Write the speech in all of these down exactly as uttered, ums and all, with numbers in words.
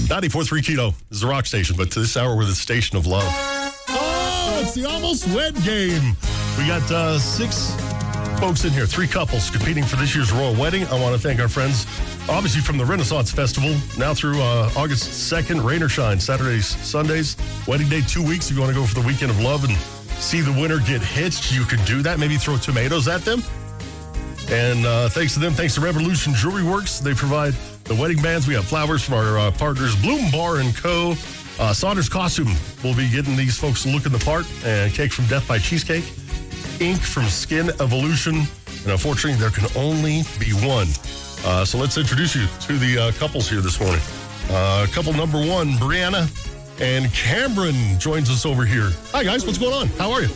ninety-four point three Keto is the rock station, but to this hour, we're the station of love. Oh, it's the Almost Wed game. We got uh, six folks in here, three couples competing for this year's royal wedding. I want to thank our friends, obviously from the Renaissance Festival, now through uh, August second, rain or shine, Saturdays, Sundays, wedding day, two weeks. If you want to go for the weekend of love and see the winner get hitched, you can do that. Maybe throw tomatoes at them. And uh, thanks to them, thanks to Revolution Jewelry Works, they provide the wedding bands. We have flowers from our uh, partners, Bloom Bar and Co. Uh, Saunders Costume will be getting these folks looking the part. And Cake from Death by Cheesecake. Ink from Skin Evolution. And unfortunately, there can only be one. Uh, so let's introduce you to the uh, couples here this morning. Uh, couple number one, Brianna and Cameron joins us over here. Hi, guys. What's going on? How are you?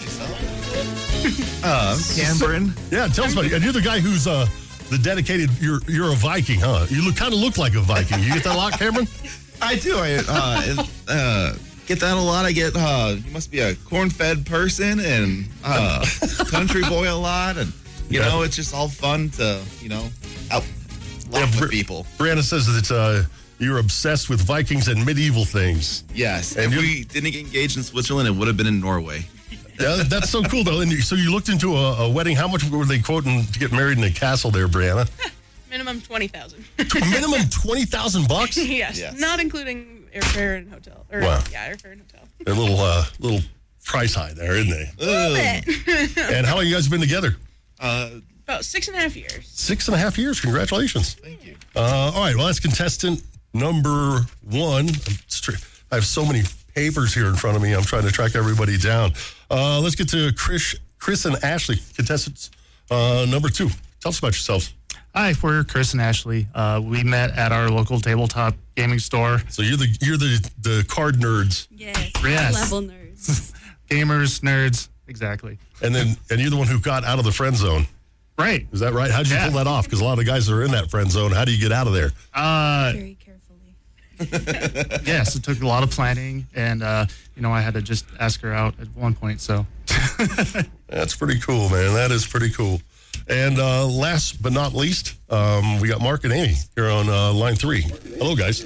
Uh, Cameron. So, yeah, tell us about it. And you're the guy who's uh, the dedicated, you're you're a Viking, huh? You look kind of look like a Viking. You get that a lot, Cameron? I do. I uh, uh, get that a lot. I get, uh, you must be a corn-fed person and uh, country boy a lot. And, you yeah. know, it's just all fun to, you know, out laugh yeah, with Br- people. Brianna says that it's, uh, you're obsessed with Vikings and medieval things. Yes. And if we didn't get engaged in Switzerland, it would have been in Norway. Yeah, that's so cool, though. And you, so you looked into a, a wedding. How much were they quoting to get married in a castle there, Brianna? Minimum twenty thousand. Minimum twenty thousand bucks? Yes, yes, not including airfare and hotel. Or, wow. Yeah, airfare and hotel. They're a little, uh, little price high there, isn't they? A little bit. And how long you guys been together? Uh, About six and a half years. Six and a half years. Congratulations. Thank you. Uh, all right. Well, that's contestant number one. I have so many papers here in front of me. I'm trying to track everybody down. Uh, let's get to Chris, Chris and Ashley, contestants uh, number two. Tell us about yourselves. Hi, we're Chris and Ashley. Uh, we met at our local tabletop gaming store. So you're the you're the, the card nerds. Yes, yes. level nerds. Gamers, nerds, exactly. And then and you're the one who got out of the friend zone. Right. Is that right? How'd you yeah. pull that off? Because a lot of guys are in that friend zone. How do you get out of there? Uh, Very carefully. Yes, it took a lot of planning, and uh, you know, I had to just ask her out at one point. So that's pretty cool, man. That is pretty cool. And uh, last but not least, um, we got Mark and Amy here on uh, line three. Hello, guys.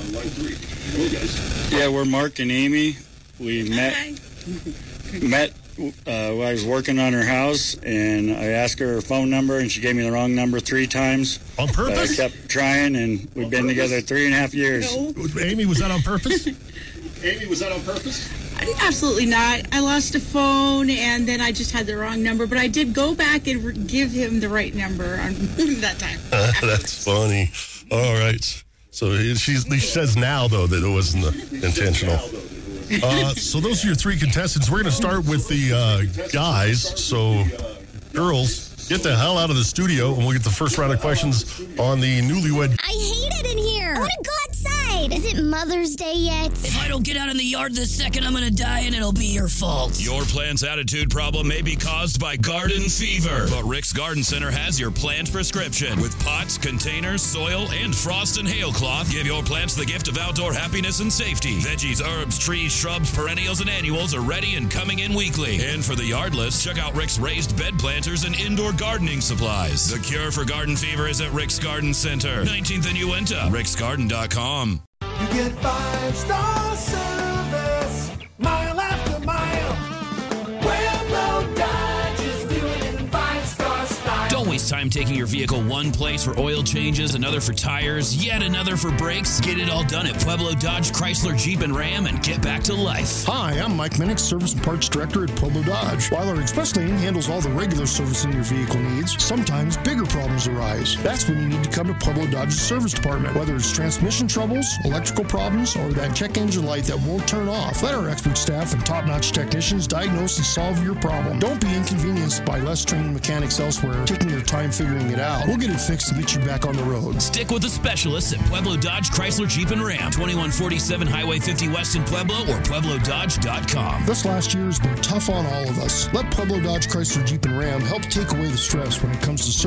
Yeah, we're Mark and Amy. We met met uh, while I was working on her house, and I asked her her phone number, and she gave me the wrong number three times. On purpose? But I kept trying, and we've been together three and a half years. No. Amy, was that on purpose? Amy, was that on purpose? Absolutely not. I lost a phone, and then I just had the wrong number. But I did go back and re- give him the right number on that time. Uh, that's funny. All right. So she, she says now, though, that it wasn't intentional. Uh, so those are your three contestants. We're going to start with the uh, guys. So, girls, get the hell out of the studio, and we'll get the first round of questions on the newlywed. I hate it in here. I want to go outside. Is it Mother's Day yet? If I don't get out in the yard this second, I'm going to die, and it'll be your fault. Your plant's attitude problem may be caused by garden fever, but Rick's Garden Center has your plant prescription. With pots, containers, soil, and frost and hail cloth, give your plants the gift of outdoor happiness and safety. Veggies, herbs, trees, shrubs, perennials, and annuals are ready and coming in weekly. And for the yardless, check out Rick's raised bed planters and indoor gardening supplies. The cure for garden fever is at Rick's Garden Center, nineteenth and Uinta, ricks garden dot com. You get five-star service, mile after mile. Pueblo Dodge is doing it in five-star style. Don't waste time taking your vehicle one place for oil changes, another for tires, yet another for brakes. Get it all done at Pueblo Dodge, Chrysler, Jeep, and Ram, and get back to life. Hi, I'm Mike Minnick, Service and Parts Director at Pueblo Dodge. While our express lane handles all the regular servicing your vehicle needs, sometimes bigger problems arise. That's when you need to come to Pueblo Dodge's service department. Whether it's transmission troubles, electrical problems, or that check engine light that won't turn off, let our expert staff and top-notch technicians diagnose and solve your problem. Don't be inconvenienced by less trained mechanics elsewhere taking your time figuring it out. We'll get it fixed and get you back on the road. Stick with the specialists at Pueblo Dodge, Chrysler, Jeep, and Ram. twenty-one forty-seven Highway fifty West in Pueblo or pueblo dodge dot com. This last year has been tough on all of us. Let Pueblo Dodge, Chrysler, Jeep, and Ram help take away the stress when it comes to service.